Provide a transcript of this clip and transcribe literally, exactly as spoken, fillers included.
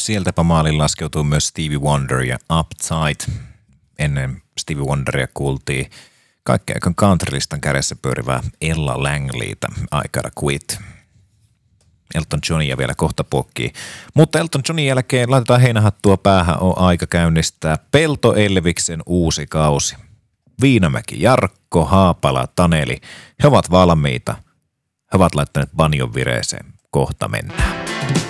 sieltäpä maalin laskeutuu myös Stevie Wonder ja Uptight. Ennen Stevie Wonderia kuultiin kaikkea aikaan countrylistan kärjessä pyörivää Ella Langleyta, I Gotta Quit. Elton Johnia vielä kohta pokkii. Mutta Elton Johnin jälkeen laitetaan heinähattua päähän, on aika käynnistää Pelto Elviksen uusi kausi. Viinamäki Jarkko, Haapala Taneli, he ovat valmiita. He ovat laittaneet banjon vireeseen. Kohta mennään.